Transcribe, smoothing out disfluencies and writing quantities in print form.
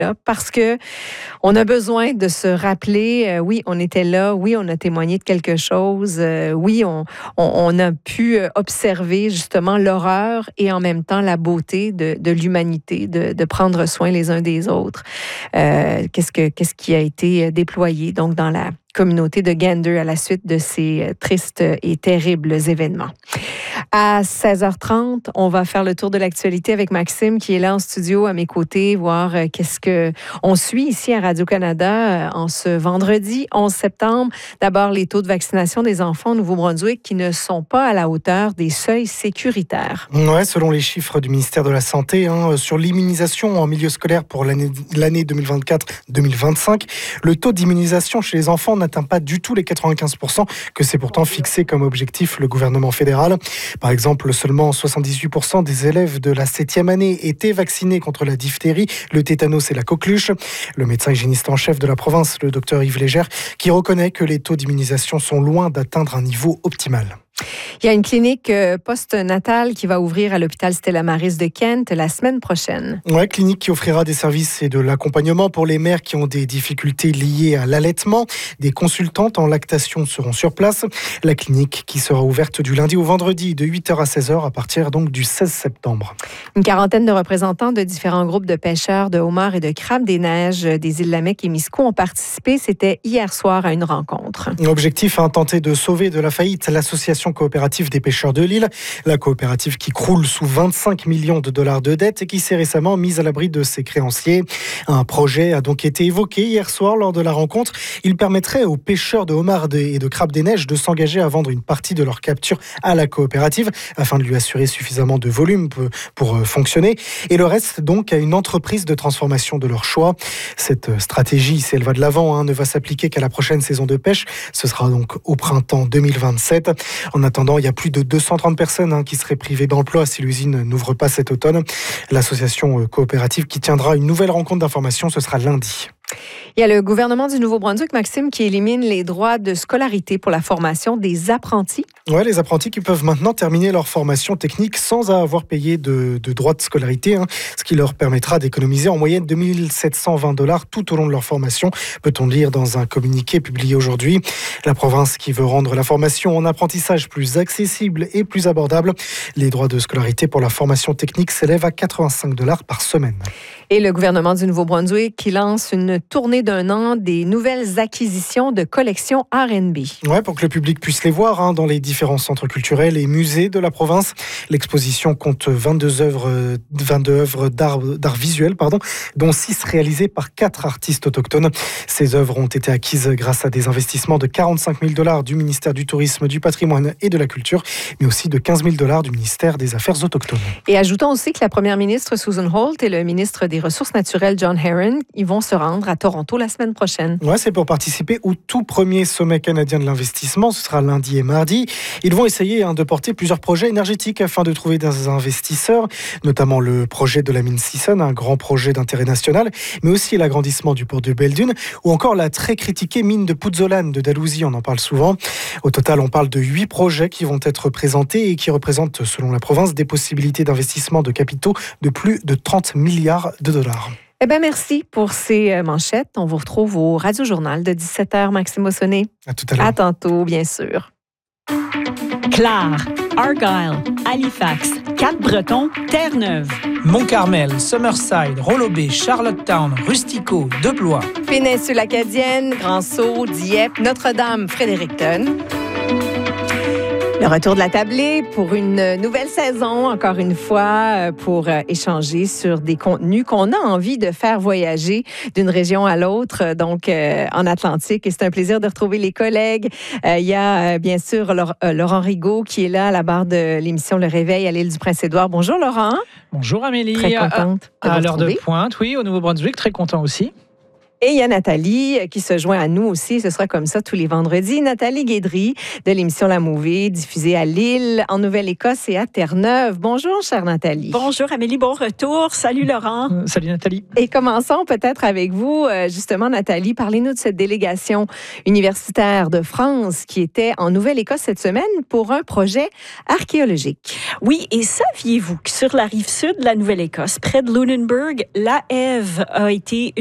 là, parce que on a besoin de se rappeler, oui, on était là, oui, on a témoigné de quelque chose, oui, on a pu observer justement l'horreur et en même temps la beauté de l'humanité, de prendre soin les uns des autres. Qu'est-ce qui a été déployé donc dans la communauté de Gander à la suite de ces tristes et terribles événements. À 16h30, on va faire le tour de l'actualité avec Maxime qui est là en studio à mes côtés, voir qu'est-ce qu'on suit ici à Radio-Canada en ce vendredi 11 septembre. D'abord, les taux de vaccination des enfants au Nouveau-Brunswick qui ne sont pas à la hauteur des seuils sécuritaires. Ouais, selon les chiffres du ministère de la Santé, sur l'immunisation en milieu scolaire pour l'année 2024-2025, le taux d'immunisation chez les enfants n'atteint pas du tout les 95% que c'est pourtant fixé comme objectif le gouvernement fédéral. Par exemple, seulement 78% des élèves de la 7e année étaient vaccinés contre la diphtérie, le tétanos et la coqueluche. Le médecin hygiéniste en chef de la province, le docteur Yves Légère, qui reconnaît que les taux d'immunisation sont loin d'atteindre un niveau optimal. Il y a une clinique post-natale qui va ouvrir à l'hôpital Stella Maris de Kent la semaine prochaine. Ouais, clinique qui offrira des services et de l'accompagnement pour les mères qui ont des difficultés liées à l'allaitement. Des consultantes en lactation seront sur place. La clinique qui sera ouverte du lundi au vendredi de 8h à 16h à partir donc du 16 septembre. Une quarantaine de représentants de différents groupes de pêcheurs, de homards et de crabes des neiges des îles Lamec et Miscou ont participé. C'était hier soir à une rencontre. L'objectif, tenter de sauver de la faillite l'association coopérative des pêcheurs de l'île. La coopérative qui croule sous 25 millions de dollars de dettes et qui s'est récemment mise à l'abri de ses créanciers. Un projet a donc été évoqué hier soir lors de la rencontre. Il permettrait aux pêcheurs de homards et de crabes des neiges de s'engager à vendre une partie de leur capture à la coopérative afin de lui assurer suffisamment de volume pour fonctionner. Et le reste donc à une entreprise de transformation de leur choix. Cette stratégie, si elle va de l'avant, ne va s'appliquer qu'à la prochaine saison de pêche. Ce sera donc au printemps 2027. En attendant, il y a plus de 230 personnes qui seraient privées d'emploi si l'usine n'ouvre pas cet automne. L'association coopérative qui tiendra une nouvelle rencontre d'information, ce sera lundi. Il y a le gouvernement du Nouveau-Brunswick, Maxime, qui élimine les droits de scolarité pour la formation des apprentis. Oui, les apprentis qui peuvent maintenant terminer leur formation technique sans avoir payé de droits de scolarité, ce qui leur permettra d'économiser en moyenne 2 720 $ tout au long de leur formation, peut-on lire dans un communiqué publié aujourd'hui. La province qui veut rendre la formation en apprentissage plus accessible et plus abordable. Les droits de scolarité pour la formation technique s'élèvent à 85 $ par semaine. Et le gouvernement du Nouveau-Brunswick qui lance une tournée d'1 an des nouvelles acquisitions de collections R&B. Ouais, pour que le public puisse les voir dans les différents centres culturels et musées de la province. L'exposition compte 22 œuvres d'art visuel, dont 6 réalisées par 4 artistes autochtones. Ces œuvres ont été acquises grâce à des investissements de 45 000 $ du ministère du Tourisme, du Patrimoine et de la Culture, mais aussi de 15 000 $ du ministère des Affaires autochtones. Et ajoutons aussi que la première ministre Susan Holt et le ministre des Ressources naturelles John Herron, ils vont se rendre à Toronto la semaine prochaine. Ouais, c'est pour participer au tout premier sommet canadien de l'investissement. Ce sera lundi et mardi. Ils vont essayer de porter plusieurs projets énergétiques afin de trouver des investisseurs, notamment le projet de la mine Sisson, un grand projet d'intérêt national, mais aussi l'agrandissement du port de Belledune ou encore la très critiquée mine de Puzzolan de Dalhousie, on en parle souvent. Au total, on parle de 8 projets qui vont être présentés et qui représentent, selon la province, des possibilités d'investissement de capitaux de plus de 30 milliards de dollars. Merci pour ces manchettes. On vous retrouve au Radio-Journal de 17h, Maxime Ossonnet. À tout à l'heure. À tantôt, bien sûr. Clare, Argyle, Halifax, Cap-Breton, Terre-Neuve, Mont-Carmel, Summerside, Rollo-Bay, Charlottetown, Rustico, Deblois, Péninsule Acadienne, Grand-Sault, Dieppe, Notre-Dame, Fredericton. Le retour de la tablée pour une nouvelle saison, encore une fois, pour échanger sur des contenus qu'on a envie de faire voyager d'une région à l'autre, donc en Atlantique. Et c'est un plaisir de retrouver les collègues. Il y a bien sûr Laurent Rigaud qui est là à la barre de l'émission Le Réveil à l'île du Prince-Édouard. Bonjour Laurent. Bonjour Amélie. Très contente de vous à l'heure de retrouver. pointe, oui, au Nouveau-Brunswick, très content aussi. Et il y a Nathalie qui se joint à nous aussi. Ce sera comme ça tous les vendredis. Nathalie Guédry de l'émission La Movie, diffusée à Lille, en Nouvelle-Écosse et à Terre-Neuve. Bonjour, chère Nathalie. Bonjour, Amélie. Bon retour. Salut, Laurent. Salut, Nathalie. Et commençons peut-être avec vous, justement, Nathalie. Parlez-nous de cette délégation universitaire de France qui était en Nouvelle-Écosse cette semaine pour un projet archéologique. Oui, et saviez-vous que sur la rive sud de la Nouvelle-Écosse, près de Lunenburg, la Ève a été